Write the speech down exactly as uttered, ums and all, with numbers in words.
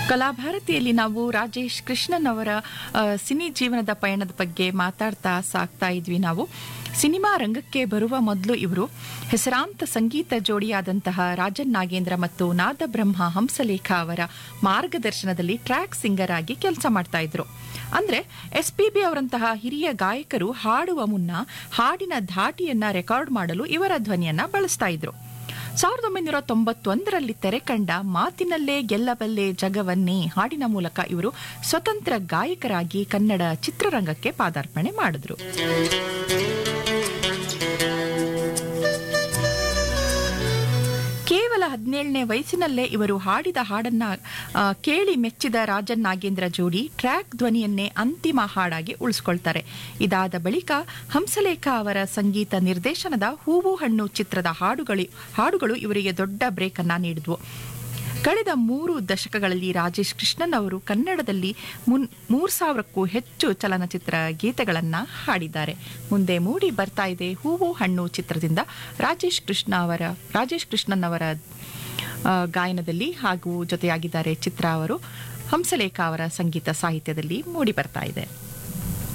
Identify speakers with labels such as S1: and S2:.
S1: ಕಲಾಭಾರತಿಯಲ್ಲಿ ನಾವು ರಾಜೇಶ್ ಕೃಷ್ಣನ್ ಅವರ ಸಿನಿ ಜೀವನದ ಪಯಣದ ಬಗ್ಗೆ ಮಾತಾಡ್ತಾ ಸಾಕ್ತಾ ಇದ್ವಿ. ನಾವು ಸಿನಿಮಾ ರಂಗಕ್ಕೆ ಬರುವ ಮೊದಲು ಇವರು ಹೆಸರಾಂತ ಸಂಗೀತ ಜೋಡಿಯಾದಂತಹ ರಾಜನ್ ನಾಗೇಂದ್ರ ಮತ್ತು ನಾದಬ್ರಹ್ಮ ಹಂಸಲೇಖ ಅವರ ಮಾರ್ಗದರ್ಶನದಲ್ಲಿ ಟ್ರ್ಯಾಕ್ ಸಿಂಗರ್ ಆಗಿ ಕೆಲಸ ಮಾಡ್ತಾ ಇದ್ರು. ಅಂದ್ರೆ ಎಸ್ ಪಿ ಬಿ ಅವರಂತಹ ಹಿರಿಯ ಗಾಯಕರು ಹಾಡುವ ಮುನ್ನ ಹಾಡಿನ ಧಾಟಿಯನ್ನ ರೆಕಾರ್ಡ್ ಮಾಡಲು ಇವರ ಧ್ವನಿಯನ್ನ ಬಳಸ್ತಾ ಇದ್ರು. ಸಾವಿರದ ಒಂಬೈನೂರ ತೊಂಬತ್ತೊಂದರಲ್ಲಿ ತೆರೆ ಕಂಡ ಮಾತಿನಲ್ಲೇ ಗೆಲ್ಲಬಲ್ಲೆ ಜಗವನ್ನೇ ಹಾಡಿನ ಮೂಲಕ ಇವರು ಸ್ವತಂತ್ರ ಗಾಯಕರಾಗಿ ಕನ್ನಡ ಚಿತ್ರರಂಗಕ್ಕೆ ಪಾದಾರ್ಪಣೆ ಮಾಡಿದ್ರು. ಕೇವಲ ಹದಿನೇಳನೇ ವಯಸ್ಸಿನಲ್ಲೇ ಇವರು ಹಾಡಿದ ಹಾಡನ್ನ ಕೇಳಿ ಮೆಚ್ಚಿದ ರಾಜನ್ ನಾಗೇಂದ್ರ ಜೋಡಿ ಟ್ರ್ಯಾಕ್ ಧ್ವನಿಯನ್ನೇ ಅಂತಿಮ ಹಾಡಾಗಿ ಉಳಿಸ್ಕೊಳ್ತಾರೆ. ಇದಾದ ಬಳಿಕ ಹಂಸಲೇಖ ಅವರ ಸಂಗೀತ ನಿರ್ದೇಶನದ ಹೂವು ಹಣ್ಣು ಚಿತ್ರದ ಹಾಡುಗಳು ಹಾಡುಗಳು ಇವರಿಗೆ ದೊಡ್ಡ ಬ್ರೇಕ್ ಅನ್ನ ನೀಡಿದ್ವು. ಕಳೆದ ಮೂರು ದಶಕಗಳಲ್ಲಿ ರಾಜೇಶ್ ಕೃಷ್ಣನ್ ಅವರು ಕನ್ನಡದಲ್ಲಿ ಮುನ್ ಮೂರ್ ಸಾವಿರಕ್ಕೂ ಹೆಚ್ಚು ಚಲನಚಿತ್ರ ಗೀತೆಗಳನ್ನ ಹಾಡಿದ್ದಾರೆ. ಮುಂದೆ ಮೂಡಿ ಬರ್ತಾ ಇದೆ ಹೂವು ಹಣ್ಣು ಚಿತ್ರದಿಂದ ರಾಜೇಶ್ ಕೃಷ್ಣ ಅವರ ರಾಜೇಶ್ ಕೃಷ್ಣನ್ ಅವರ ಗಾಯನದಲ್ಲಿ ಹಾಗೂ ಜೊತೆಯಾಗಿದ್ದಾರೆ ಚಿತ್ರ ಅವರು. ಹಂಸಲೇಖ ಅವರ ಸಂಗೀತ ಸಾಹಿತ್ಯದಲ್ಲಿ ಮೂಡಿ ಬರ್ತಾ ಇದೆ.